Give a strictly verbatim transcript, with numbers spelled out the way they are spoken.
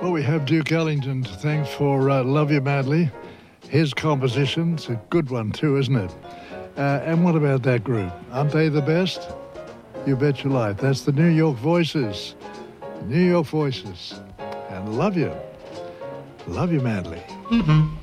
Well, we have Duke Ellington to thank for uh, Love You Madly. His composition's a good one too, isn't it? Uh, and what about that group? Aren't they the best? You bet your life. That's the New York Voices. New York Voices. And Love You. Love You Madly. Mm-hmm.